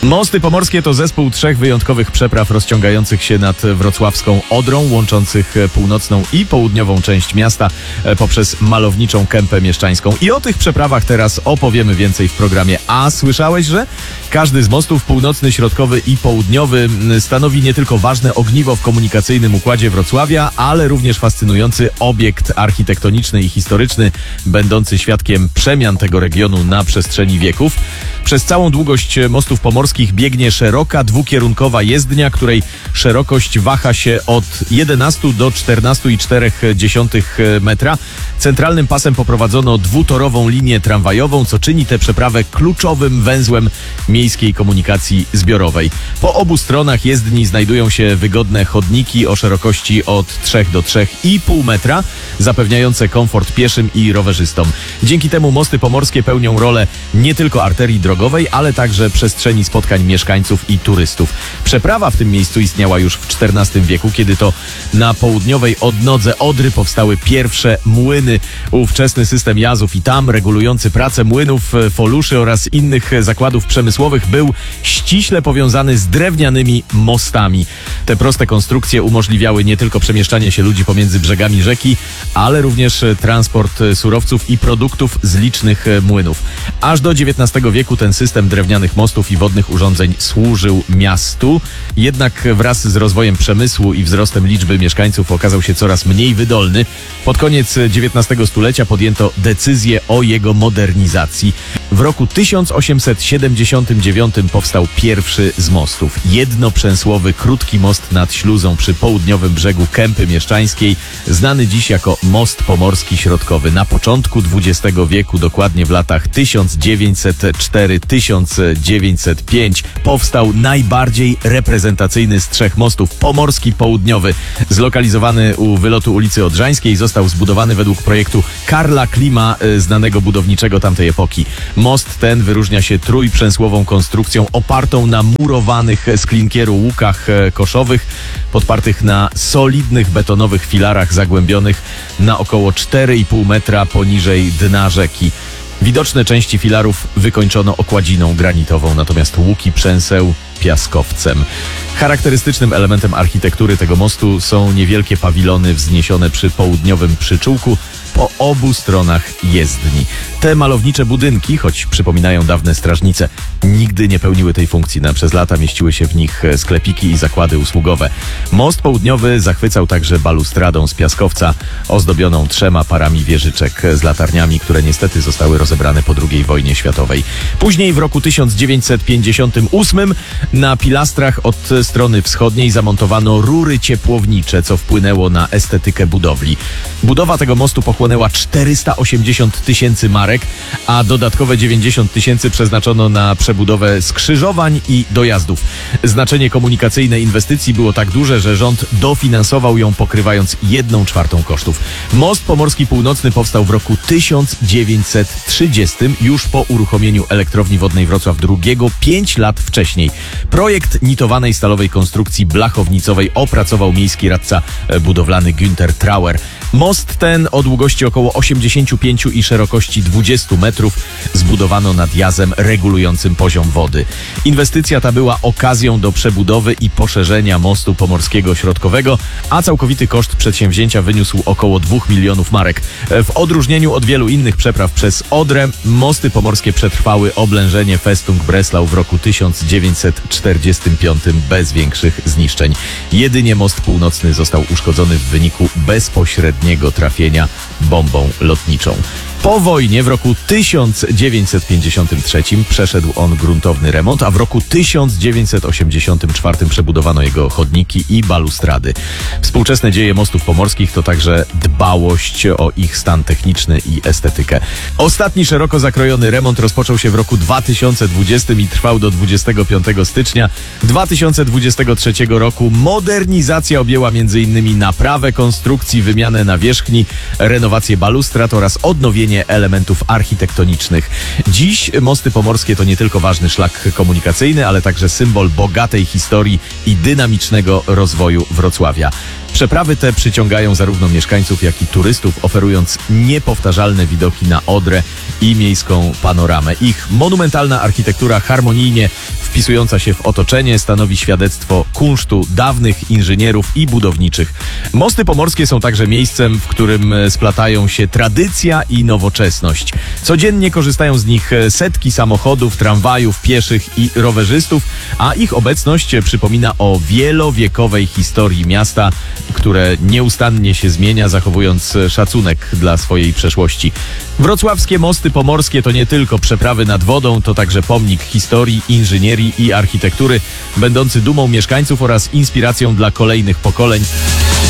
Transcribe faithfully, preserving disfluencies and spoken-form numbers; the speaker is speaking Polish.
Mosty Pomorskie to zespół trzech wyjątkowych przepraw rozciągających się nad wrocławską Odrą, łączących północną i południową część miasta poprzez malowniczą Kępę Mieszczańską. I o tych przeprawach teraz opowiemy więcej w programie. A słyszałeś, że każdy z mostów, północny, środkowy i południowy, stanowi nie tylko ważne ogniwo w komunikacyjnym układzie Wrocławia, ale również fascynujący obiekt architektoniczny i historyczny, będący świadkiem przemian tego regionu na przestrzeni wieków. Przez całą długość mostów pomorskich biegnie szeroka, dwukierunkowa jezdnia, której szerokość waha się od jedenastu do czternastu i czterech dziesiątych metra. Centralnym pasem poprowadzono dwutorową linię tramwajową, co czyni tę przeprawę kluczowym węzłem miejskiej komunikacji zbiorowej. Po obu stronach jezdni znajdują się wygodne chodniki o szerokości od trzech do trzech i pół metra, zapewniające komfort pieszym i rowerzystom. Dzięki temu mosty pomorskie pełnią rolę nie tylko arterii drogowej, ale także przestrzeni spotkań mieszkańców i turystów. Przeprawa w tym miejscu istniała już w czternastym wieku, kiedy to na południowej odnodze Odry powstały pierwsze młyny, ówczesny system jazów i tam regulujący pracę młynów, foluszy oraz innych zakładów przemysłowych był ściśle powiązany z drewnianymi mostami. Te proste konstrukcje umożliwiały nie tylko przemieszczanie się ludzi pomiędzy brzegami rzeki, ale również transport surowców i produktów z licznych młynów. Aż do dziewiętnastego wieku ten system drewnianych mostów i wodnych urządzeń służył miastu, jednak wraz z rozwojem przemysłu i wzrostem liczby mieszkańców okazał się coraz mniej wydolny. Pod koniec dziewiętnastego stulecia podjęto decyzję o jego modernizacji. W roku tysiąc osiemset siedemdziesiątym dziewiątym powstał pierwszy z mostów. Jednoprzęsłowy, krótki most nad śluzą przy południowym brzegu Kępy Mieszczańskiej, znany dziś jako Most Pomorski Środkowy. Na początku dwudziestego wieku, dokładnie w latach tysiąc dziewięćset cztery do tysiąc dziewięćset pięć, powstał najbardziej reprezentacyjny z trzech mostów, Pomorski Południowy. Zlokalizowany u wylotu ulicy Odrzańskiej, został zbudowany według projektu Karla Klima, znanego budowniczego tamtej epoki. Most ten wyróżnia się trójprzęsłową konstrukcją opartą na murowanych z klinkieru łukach koszowych, podpartych na solidnych betonowych filarach zagłębionych na około cztery i pół metra poniżej dna rzeki. Widoczne części filarów wykończono okładziną granitową, natomiast łuki przęseł piaskowcem. Charakterystycznym elementem architektury tego mostu są niewielkie pawilony wzniesione przy południowym przyczółku po obu stronach jezdni. Te malownicze budynki, choć przypominają dawne strażnice, nigdy nie pełniły tej funkcji. Na przez lata mieściły się w nich sklepiki i zakłady usługowe. Most południowy zachwycał także balustradą z piaskowca, ozdobioną trzema parami wieżyczek z latarniami, które niestety zostały rozebrane po drugiej wojnie światowej. Później w roku tysiąc dziewięćset pięćdziesiątym ósmym na pilastrach od strony wschodniej zamontowano rury ciepłownicze, co wpłynęło na estetykę budowli. Budowa tego mostu pochłonęła czterysta osiemdziesiąt tysięcy marek, a dodatkowe dziewięćdziesiąt tysięcy przeznaczono na przebudowę skrzyżowań i dojazdów. Znaczenie komunikacyjne inwestycji było tak duże, że rząd dofinansował ją, pokrywając jedną czwartą kosztów. Most Pomorski Północny powstał w roku tysiąc dziewięćset trzydziestym, już po uruchomieniu elektrowni wodnej Wrocław drugiego, pięć lat wcześniej. Projekt nitowanej stalowej konstrukcji blachownicowej opracował miejski radca budowlany Günter Trauer. Most ten o długości około osiemdziesięciu pięciu i szerokości dwudziestu metrów zbudowano nad jazem regulującym poziom wody. Inwestycja ta była okazją do przebudowy i poszerzenia mostu pomorskiego środkowego, a całkowity koszt przedsięwzięcia wyniósł około dwóch milionów marek. W odróżnieniu od wielu innych przepraw przez Odrę, mosty pomorskie przetrwały oblężenie Festung Breslau w roku tysiąc dziewięćset czterdziestym piątym bez większych zniszczeń. Jedynie most północny został uszkodzony w wyniku bezpośredniego trafienia bombą lotniczą. Po wojnie w roku tysiąc dziewięćset pięćdziesiątym trzecim przeszedł on gruntowny remont, a w roku tysiąc dziewięćset osiemdziesiątym czwartym przebudowano jego chodniki i balustrady. Współczesne dzieje mostów pomorskich to także dbałość o ich stan techniczny i estetykę. Ostatni szeroko zakrojony remont rozpoczął się w roku dwa tysiące dwudziestym i trwał do dwudziestego piątego stycznia dwa tysiące dwudziestego trzeciego roku. Modernizacja objęła między innymi naprawę konstrukcji, wymianę nawierzchni, renowację balustrad oraz odnowienie elementów architektonicznych. Dziś mosty pomorskie to nie tylko ważny szlak komunikacyjny, ale także symbol bogatej historii i dynamicznego rozwoju Wrocławia. Przeprawy te przyciągają zarówno mieszkańców, jak i turystów, oferując niepowtarzalne widoki na Odrę i miejską panoramę. Ich monumentalna architektura harmonijnie wpisuje wpisująca się w otoczenie, stanowi świadectwo kunsztu dawnych inżynierów i budowniczych. Mosty pomorskie są także miejscem, w którym splatają się tradycja i nowoczesność. Codziennie korzystają z nich setki samochodów, tramwajów, pieszych i rowerzystów, a ich obecność przypomina o wielowiekowej historii miasta, które nieustannie się zmienia, zachowując szacunek dla swojej przeszłości. Wrocławskie mosty pomorskie to nie tylko przeprawy nad wodą, to także pomnik historii, inżynierii i architektury, będący dumą mieszkańców oraz inspiracją dla kolejnych pokoleń.